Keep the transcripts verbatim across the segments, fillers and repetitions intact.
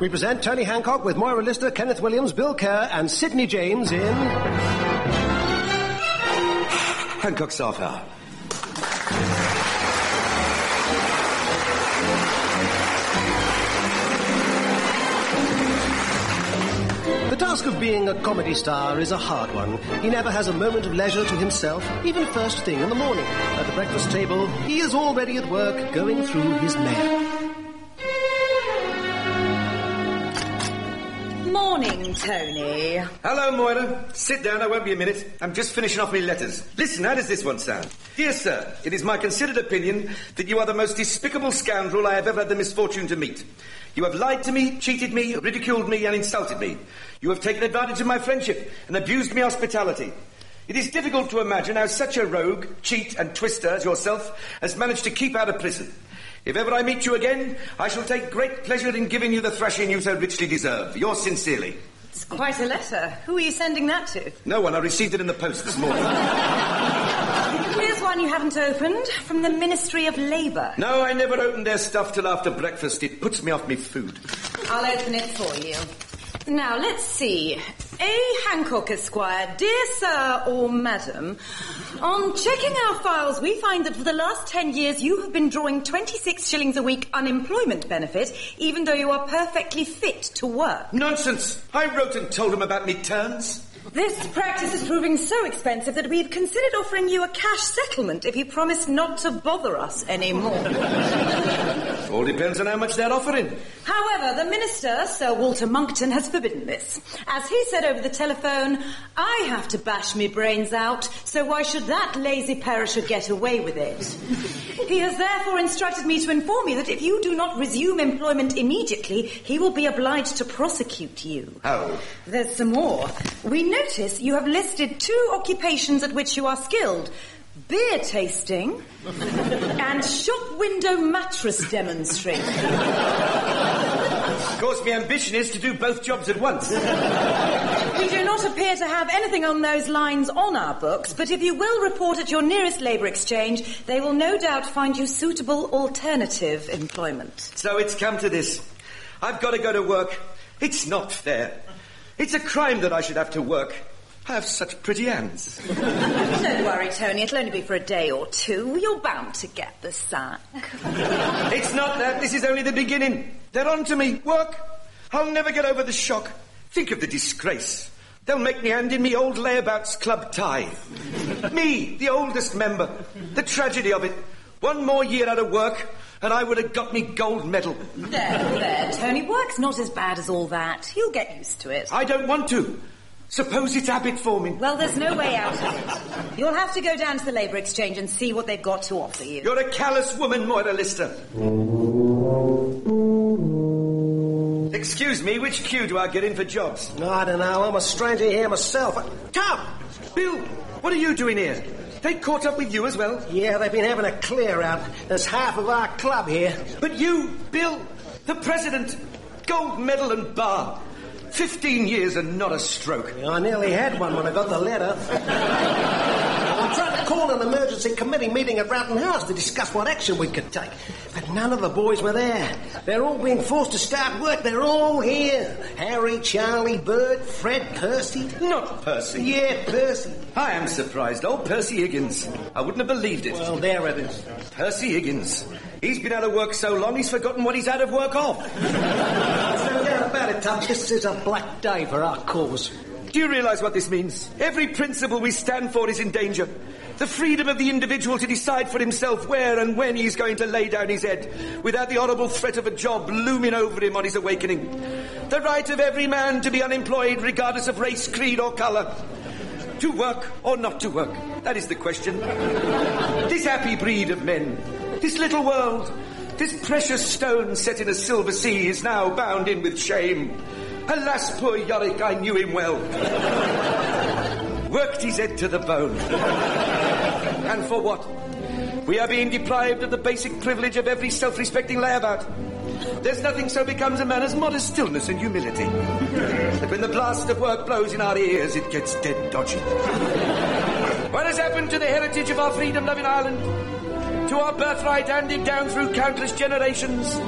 we present Tony Hancock with Moira Lister, Kenneth Williams, Bill Kerr, and Sidney James in... Hancock's Half Hour. The task of being a comedy star is a hard one. He never has a moment of leisure to himself, even first thing in the morning. At the breakfast table, he is already at work, going through his mail. Morning, Tony. Hello, Moira. Sit down, I won't be a minute. I'm just finishing off my letters. Listen, how does this one sound? Dear sir, it is my considered opinion that you are the most despicable scoundrel I have ever had the misfortune to meet. You have lied to me, cheated me, ridiculed me, and insulted me. You have taken advantage of my friendship and abused my hospitality. It is difficult to imagine how such a rogue, cheat, and twister as yourself has managed to keep out of prison. If ever I meet you again, I shall take great pleasure in giving you the thrashing you so richly deserve. Yours sincerely. It's quite a letter. Who are you sending that to? No one. I received it in the post this morning. Here's one you haven't opened, from the Ministry of Labour. No, I never open their stuff till after breakfast. It puts me off me food. I'll open it for you. Now, let's see. A. Hancock, Esquire. Dear Sir or Madam, on checking our files, we find that for the last ten years you have been drawing twenty-six shillings a week unemployment benefit, even though you are perfectly fit to work. Nonsense! I wrote and told him about me turns. This practice is proving so expensive that we've considered offering you a cash settlement if you promise not to bother us anymore. All depends on how much they're offering. However, the Minister, Sir Walter Monckton, has forbidden this. As he said over the telephone, I have to bash me brains out, so why should that lazy perisher get away with it? He has therefore instructed me to inform you that if you do not resume employment immediately, he will be obliged to prosecute you. How? There's some more. We notice you have listed two occupations at which you are skilled. Beer tasting and shop window mattress demonstrating. Of course, my ambition is to do both jobs at once. We do not appear to have anything on those lines on our books, but if you will report at your nearest labour exchange, they will no doubt find you suitable alternative employment. So it's come to this. I've got to go to work. It's not fair. It's a crime that I should have to work. I have such pretty hands. Don't worry, Tony. It'll only be for a day or two. You're bound to get the sack. It's not that. This is only the beginning. They're on to me. Work. I'll never get over the shock. Think of the disgrace. They'll make me hand in me old layabouts club tie. Me, the oldest member. The tragedy of it. One more year out of work, and I would have got me gold medal. There, there, Tony. Work's not as bad as all that. You'll get used to it. I don't want to. Suppose it's habit forming. Well, there's no way out of it. You'll have to go down to the Labour Exchange and see what they've got to offer you. You're a callous woman, Moira Lister. Excuse me, which queue do I get in for jobs? I don't know. I'm a stranger here myself. Tom! Bill, what are you doing here? They caught up with you as well? Yeah, they've been having a clear-out. There's half of our club here. But you, Bill, the president, gold medal and bar. Fifteen years and not a stroke. I nearly had one when I got the letter. I tried to call an emergency committee meeting at Broughton House to discuss what action we could take. But none of the boys were there. They're all being forced to start work. They're all here. Harry, Charlie, Bert, Fred, Percy. Not Percy. Yeah, Percy. I am surprised. Old Percy Higgins. I wouldn't have believed it. Well, there it is. Percy Higgins. He's been out of work so long he's forgotten what he's out of work of. There's no doubt about it, Tom. This is a black day for our cause. Do you realise what this means? Every principle we stand for is in danger. The freedom of the individual to decide for himself where and when he's going to lay down his head, without the horrible threat of a job looming over him on his awakening. The right of every man to be unemployed regardless of race, creed or colour. To work or not to work? That is the question. This happy breed of men, this little world, this precious stone set in a silver sea is now bound in with shame. Alas, poor Yorick, I knew him well. Worked his head to the bone. And for what? We are being deprived of the basic privilege of every self-respecting layabout. There's nothing so becomes a man as modest stillness and humility. But when the blast of work blows in our ears, it gets dead dodgy. What has happened to the heritage of our freedom-loving Ireland? To our birthright handed down through countless generations?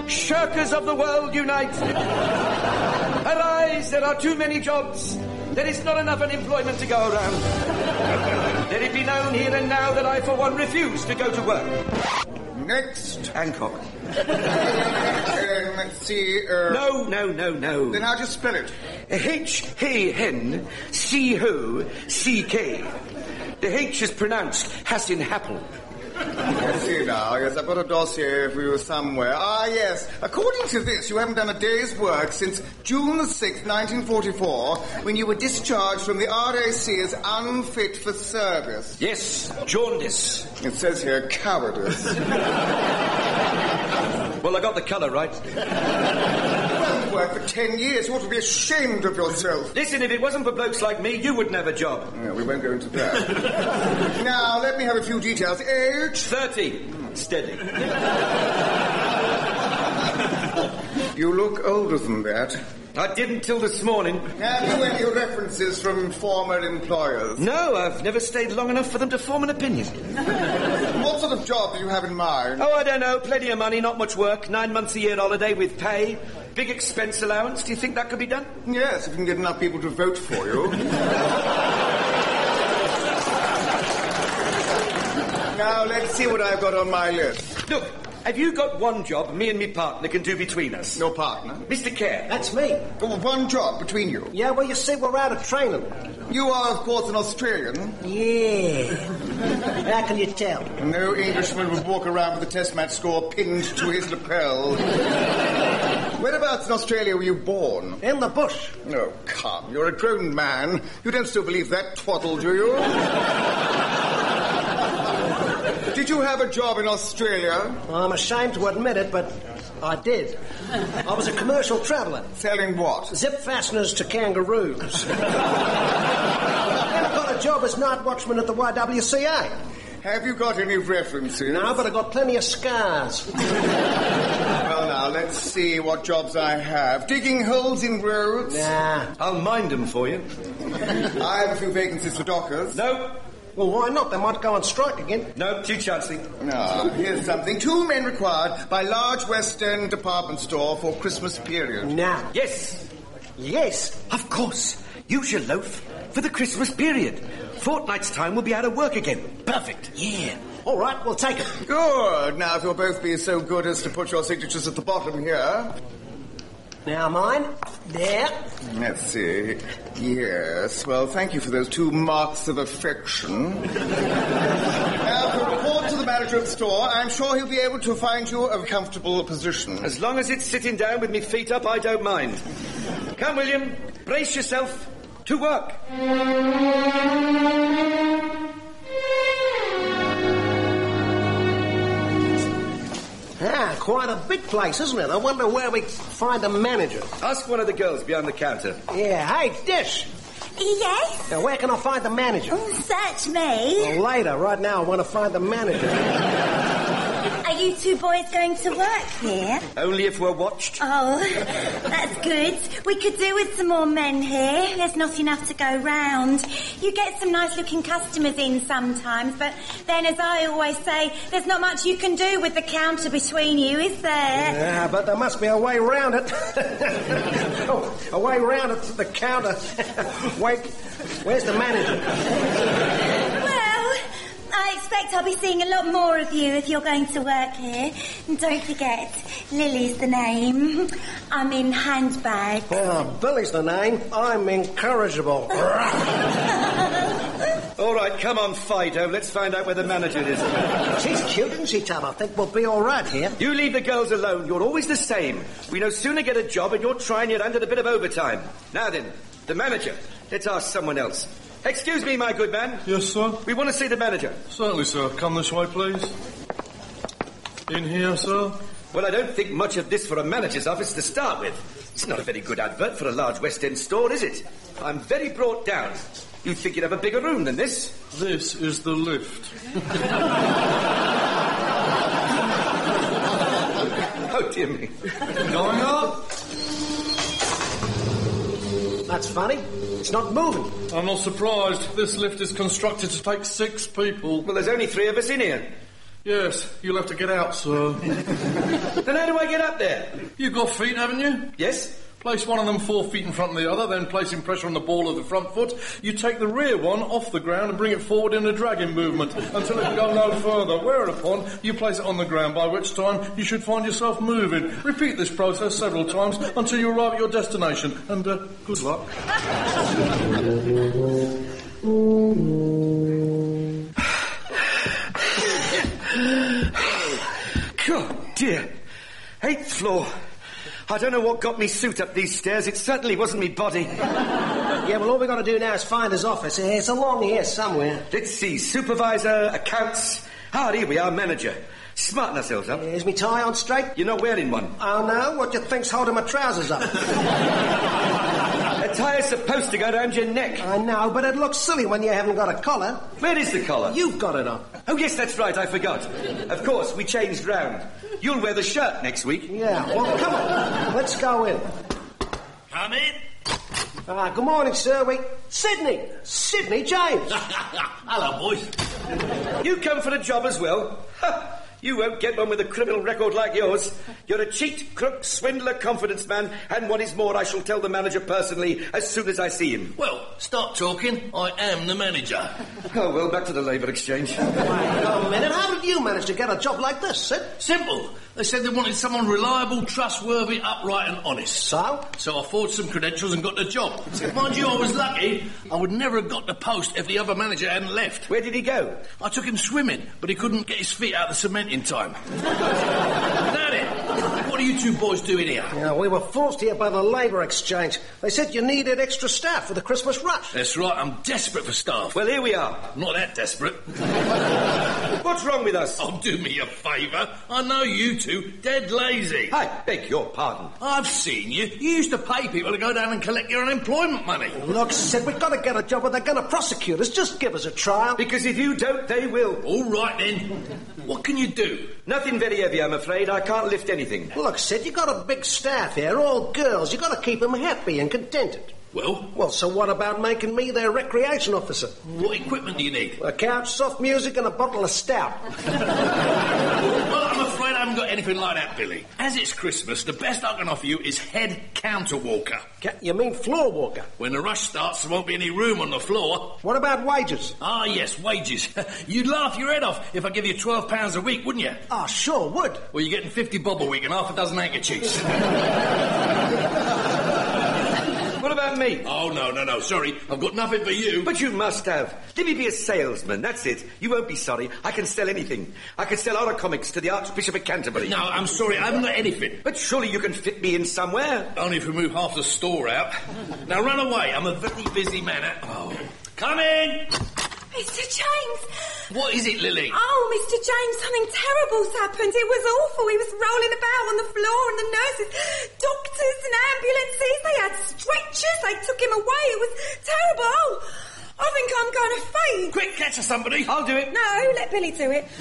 Shirkers of the world, unite! Arise, there are too many jobs. There is not enough unemployment to go around. Let it be known here and now that I, for one, refuse to go to work. Next. Hancock. uh, let's see. Uh, No, no, no, no. Then how do you spell it? H, he, hen, C, ho, C, K. The H is pronounced Hassin Happel. Let's see now. Yes, I've got a dossier for you somewhere. Ah, yes. According to this, you haven't done a day's work since June the sixth, nineteen forty-four, when you were discharged from the R A C as unfit for service. Yes, jaundice. It says here cowardice. Well, I got the colour right. You haven't worked for ten years. You ought to be ashamed of yourself. Listen, if it wasn't for blokes like me, you wouldn't have a job. Yeah, we won't go into that. Now, let me have a few details. Age? Thirty. Steady. You look older than that. I didn't till this morning. Have you any references from former employers? No, I've never stayed long enough for them to form an opinion. What sort of job do you have in mind? Oh, I don't know. Plenty of money, not much work. Nine months a year holiday with pay. Big expense allowance. Do you think that could be done? Yes, if you can get enough people to vote for you. Now, let's see what I've got on my list. Look, have you got one job me and me partner can do between us? No partner? Mister Kerr. That's me. Oh, one job between you. Yeah, well, you see, we're out of training. You are, of course, an Australian. Yeah. How can you tell? No Englishman would walk around with a test match score pinned to his lapel. Whereabouts in Australia were you born? In the bush. Oh, come, you're a grown man. You don't still believe that twaddle, do you? Did you have a job in Australia? Well, I'm ashamed to admit it, but I did. I was a commercial traveller. Selling what? Zip fasteners to kangaroos. Then I got a job as night watchman at the Y W C A. Have you got any references? No, but I got plenty of scars. Well, now, let's see what jobs I have. Digging holes in roads? Nah. I'll mind them for you. I have a few vacancies for dockers. No. Well, why not? They might go on strike again. No, too chancy. Ah, here's something. Two men required by large West End department store for Christmas period. Nah. Yes. Yes. Of course. Use your loaf for the Christmas period. Fortnight's time we'll be out of work again. Perfect. Yeah. All right, we'll take it. Good. Now, if you'll both be so good as to put your signatures at the bottom here. Now mine. There. Let's see. Yes. Well, thank you for those two marks of affection. Now, to report to the manager of the store, I'm sure he'll be able to find you a comfortable position. As long as it's sitting down with me feet up, I don't mind. Come, William. Brace yourself. To work. Ah, quite a big place, isn't it? I wonder where we find a manager. Ask one of the girls behind the counter. Yeah, hey, Dish. Yes? Now, where can I find the manager? Oh, search me. Well, later. Right now, I want to find the manager. Are you two boys going to work here? Only if we're watched. Oh, that's good. We could do with some more men here. There's not enough to go round. You get some nice-looking customers in sometimes, but then, as I always say, there's not much you can do with the counter between you, is there? Yeah, but there must be a way round it. Oh, a way round it to the counter. Wait, where's the manager? Well, I expect I'll be seeing a lot more of you if you're going to work here. And don't forget, Lily's the name. I'm in handbag. Oh, Billy's the name. I'm incorrigible. All right, come on, Fido. Let's find out where the manager is. She's cute, isn't she, Tom? I think we'll be all right here. You leave the girls alone. You're always the same. We no sooner get a job and you're trying your hand at a bit of overtime. Now then, the manager. Let's ask someone else. Excuse me, my good man. Yes, sir? We want to see the manager. Certainly, sir. Come this way, please. In here, sir? Well, I don't think much of this for a manager's office to start with. It's not a very good advert for a large West End store, is it? I'm very brought down. You'd think you'd have a bigger room than this. This is the lift. Oh, dear me. Going up? That's funny. It's not moving. I'm not surprised. This lift is constructed to take six people. Well, there's only three of us in here. Yes, you'll have to get out, sir. Then how do I get up there? You've got feet, haven't you? Yes. Place one of them four feet in front of the other, then placing pressure on the ball of the front foot, you take the rear one off the ground and bring it forward in a dragging movement until it can go no further, whereupon you place it on the ground, by which time you should find yourself moving. Repeat this process several times until you arrive at your destination, and uh, good luck. God, dear. Eighth floor. I don't know what got me suit up these stairs. It certainly wasn't me body. Yeah, well, all we've got to do now is find his office. It's along here somewhere. Let's see. Supervisor, accounts. Ah, here we are, manager. Smarten ourselves up. Is me tie on straight? You're not wearing one. Oh, no? What do you think's holding my trousers up? A tie's supposed to go down your neck. I know, but it looks silly when you haven't got a collar. Where is the collar? You've got it on. Oh, yes, that's right. I forgot. Of course, we changed round. You'll wear the shirt next week. Yeah, well, come on. Let's go in. Come in. Ah, good morning, sir. We... Sydney. Sydney James. Hello, boys. You come for a job as well? You won't get one with a criminal record like yours. You're a cheat, crook, swindler, confidence man, and what is more, I shall tell the manager personally as soon as I see him. Well, stop talking. I am the manager. Oh, well, back to the labour exchange. Wait a minute. How did you manage to get a job like this, Sid? Simple. They said they wanted someone reliable, trustworthy, upright and honest. So? So I forged some credentials and got the job. Mind you, I was lucky. I would never have got the post if the other manager hadn't left. Where did he go? I took him swimming, but he couldn't get his feet out of the cement in time. Daddy, what are you two boys doing here? Yeah, we were forced here by the labour exchange. They said you needed extra staff for the Christmas rush. That's right, I'm desperate for staff. Well, here we are. Not that desperate. What's wrong with us? Oh, do me a favour. I know you two. Dead lazy. I beg your pardon. I've seen you. You used to pay people to go down and collect your unemployment money. Look, Sid, we've got to get a job or they're going to prosecute us. Just give us a trial. Because if you don't, they will. All right, then. What can you do? Nothing very heavy, I'm afraid. I can't lift anything. Look, Sid, you've got a big staff here, all girls. You've got to keep them happy and contented. Well? Well, so what about making me their recreation officer? What equipment do you need? A couch, soft music and a bottle of stout. Well, I'm afraid I haven't got anything like that, Billy. As it's Christmas, the best I can offer you is head counter walker. Ca- you mean floor walker? When the rush starts, there won't be any room on the floor. What about wages? Ah, yes, wages. You'd laugh your head off if I give you twelve pounds a week, wouldn't you? Oh, sure would. Well, you're getting fifty bob a week and half a dozen handkerchiefs. What about me? Oh, no, no, no, sorry. I've got nothing for you. But you must have. Let me be a salesman, that's it. You won't be sorry. I can sell anything. I can sell horror comics to the Archbishop of Canterbury. No, I'm sorry, I haven't got anything. But surely you can fit me in somewhere. Only if we move half the store out. Now run away, I'm a very busy man. Oh. Come in! Mister James! What is it, Lily? Oh, Mister James, something terrible's happened. It was awful. He was rolling about on the floor and the nurses, doctors and ambulances, they had stretchers, they took him away. It was terrible. Oh, I think I'm going to faint. Quick, catch her, somebody. I'll do it. No, let Billy do it.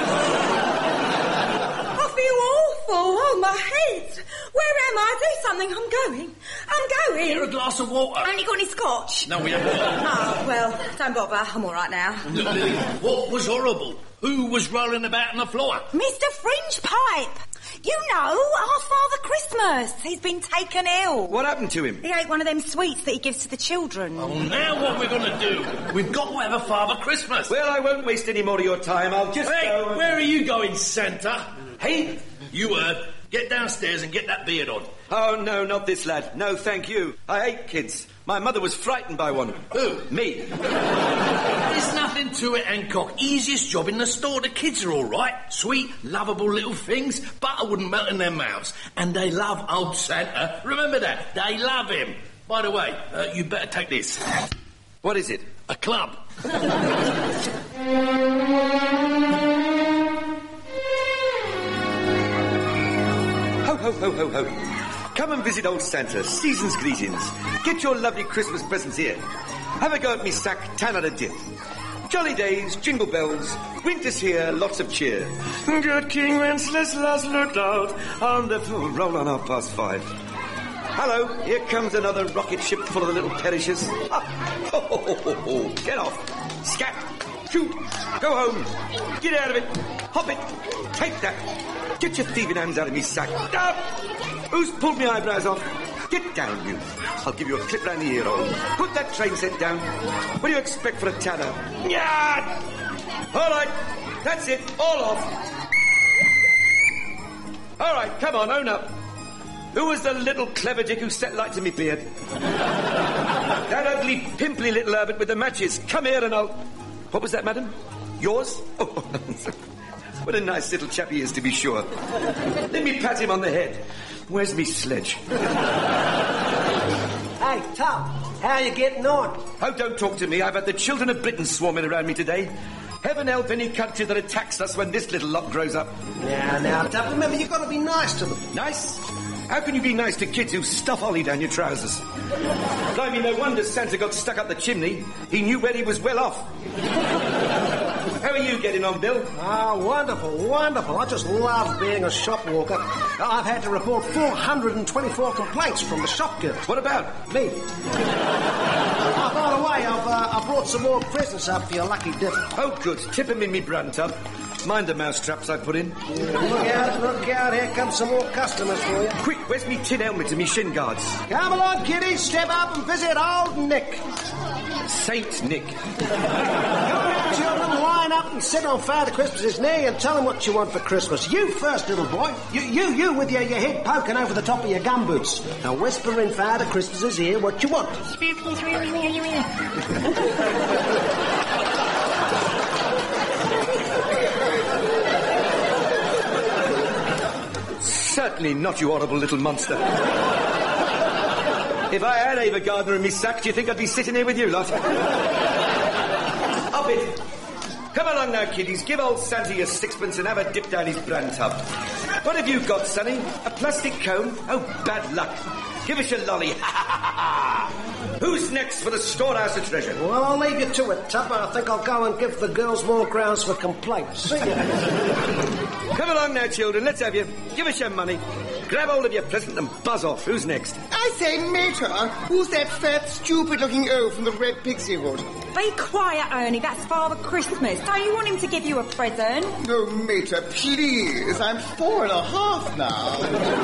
I feel awful. Oh, my head. Where am I? Do something. I'm going. I'm going. Get her a glass of water. Only got any scotch? No, we haven't got. Oh, well, don't bother. I'm all right now. Look, Lily, what was horrible? Who was rolling about on the floor? Mister Fringe Pipe. You know, our Father Christmas. He's been taken ill. What happened to him? He ate one of them sweets that he gives to the children. Oh, now what we're going to do? We've got to have a Father Christmas. Well, I won't waste any more of your time. I'll just Hey, go... and- where are you going, Santa? Hey, you heard. Get downstairs and get that beard on. Oh, no, not this lad. No, thank you. I hate kids. My mother was frightened by one. Who? Me. There's nothing to it, Hancock. Easiest job in the store. The kids are all right. Sweet, lovable little things. Butter wouldn't melt in their mouths. And they love old Santa. Remember that. They love him. By the way, uh, you better take this. What is it? A club. Ho, ho, ho, ho, ho. Come and visit old Santa. Season's greetings. Get your lovely Christmas presents here. Have a go at me sack, tan and a dip. Jolly days, jingle bells, winter's here, lots of cheer. Good King Wenceslas looked out on the... Oh, roll on half past five. Hello, here comes another rocket ship full of the little perishers. Ah, ho, ho, ho, ho, ho. Get off. Scat. Shoot! Go home! Get out of it! Hop it! Take that! Get your thieving hands out of me sack! Up! Who's pulled my eyebrows off? Get down, you! I'll give you a clip round the ear hole. Put that train set down. What do you expect for a tanner? Yeah! All right, that's it. All off. All right, come on, own up. Who was the little clever dick who set light to me beard? That ugly, pimply little Herbert with the matches. Come here and I'll... What was that, madam? Yours? Oh, what a nice little chap he is, to be sure. Let me pat him on the head. Where's me sledge? Hey, Tom, how you getting on? Oh, don't talk to me. I've had the children of Britain swarming around me today. Heaven help any country that attacks us when this little lot grows up. Now, now, Tom, remember, you've got to be nice to them. Nice? How can you be nice to kids who stuff holly down your trousers? Blimey, no wonder Santa got stuck up the chimney. He knew where he was well off. How are you getting on, Bill? Ah, wonderful, wonderful. I just love being a shop walker. I've had to report four hundred twenty-four complaints from the shop girls. What about? Me. Oh, by the way, I've, uh, I brought some more presents up for your lucky dip. Oh, good. Tip 'em in me bran tub. Mind the mouse traps I put in. Yeah, look out, look out. Here come some more customers for you. Quick, where's me tin helmet and me shin guards? Come along, kiddies. Step up and visit old Nick. Saint Nick. Children, line up and sit on Father Christmas's knee and tell him what you want for Christmas. You first, little boy. You, you, you with your, your head poking over the top of your gumboots. Now whisper in Father Christmas's ear what you want. Certainly not, you horrible little monster. If I had Ava Gardner in me sack, do you think I'd be sitting here with you lot? Up it. Come along now, kiddies. Give old Santa your sixpence and have a dip down his bran tub. What have you got, Sonny? A plastic cone? Oh, bad luck. Give us your lolly. Who's next for the storehouse of treasure? Well, I'll leave you to it, Tupper. I think I'll go and give the girls more grounds for complaints. See ya. Come along now, children. Let's have you. Give us your money. Grab hold of your present and buzz off. Who's next? I say, Mater, who's that fat, stupid-looking oaf from the Red Pixie Wood? Be quiet, Ernie. That's Father Christmas. Don't you want him to give you a present? No, Mater, please. I'm four and a half now.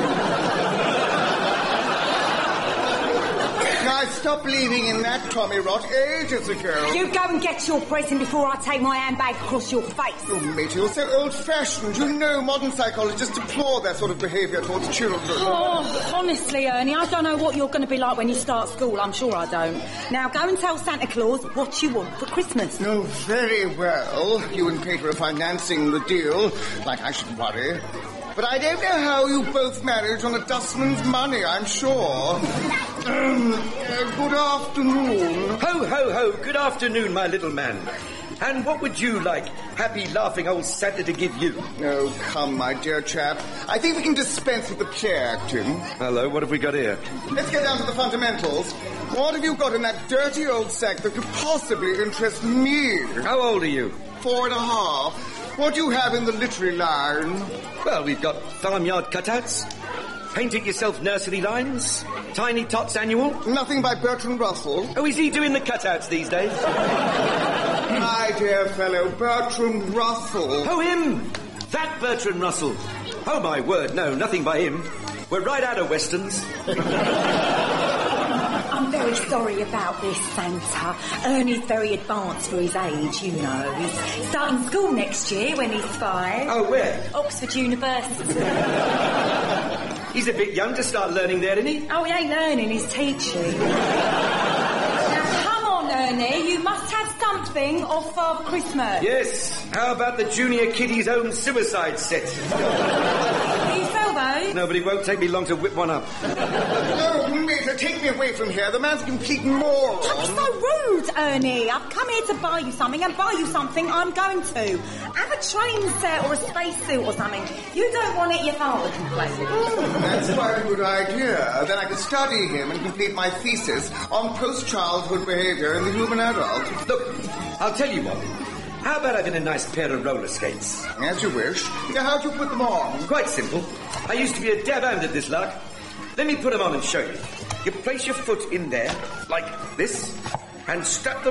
I stopped believing in that Tommy rot ages ago. You go and get your present before I take my handbag across your face. Oh, mate, you're so old-fashioned. You know modern psychologists deplore that sort of behaviour towards children. Oh, honestly, Ernie, I don't know what you're going to be like when you start school. I'm sure I don't. Now, go and tell Santa Claus what you want for Christmas. Oh, very well. You and Peter are financing the deal, like I should worry. But I don't know how you both manage on a dustman's money, I'm sure. Um, uh, good afternoon. Ho, ho, ho. Good afternoon, my little man. And what would you like, happy, laughing old Santa to give you? Oh, come, my dear chap. I think we can dispense with the play acting. Hello, what have we got here? Let's get down to the fundamentals. What have you got in that dirty old sack that could possibly interest me? How old are you? Four and a half. What do you have in the literary line? Well, we've got farmyard cutouts, paint-it-yourself nursery lines, Tiny Tots Annual. Nothing by Bertrand Russell. Oh, is he doing the cutouts these days? My dear fellow, Bertrand Russell. Oh, him! That Bertrand Russell. Oh, my word, no, nothing by him. We're right out of Westerns. I'm very sorry about this, Santa. Ernie's very advanced for his age, you know. He's starting school next year when he's five. Oh, where? Oxford University. He's a bit young to start learning there, isn't he? Oh, he ain't learning, he's teaching. Now, come on, Ernie, you must have something off Father Christmas. Yes. How about the Junior Kiddies' own suicide set? You fell, though? No, but it won't take me long to whip one up. No, Mater, take me away from here. The man's a complete moron. Don't be so rude, Ernie. I've come here to buy you something, and buy you something I'm going to. Have a train set or a spacesuit or something. You don't want it, your father can play with it. Oh, that's quite a good idea. Then I could study him and complete my thesis on post-childhood behaviour in the human adult. Look, I'll tell you what. How about having a nice pair of roller skates? As you wish. Now, how do you put them on? Quite simple. I used to be a dab hand at this lark. Let me put them on and show you. You place your foot in there, like this, and strap them